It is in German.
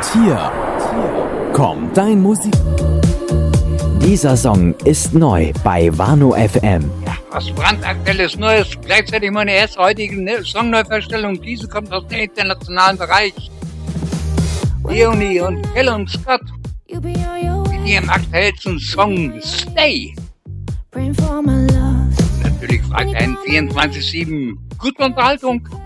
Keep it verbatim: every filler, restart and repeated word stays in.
hier kommt dein Musik. Dieser Song ist neu bei Warnow F M. Ja, was brandaktuelles Neues. Gleichzeitig meine erste heutige Songneuverstellung. Diese kommt aus dem internationalen Bereich. Leonie und Callum Scott mit ihrem aktuellsten Song Stay. Natürlich weiterhin vierundzwanzig sieben. Gute Unterhaltung.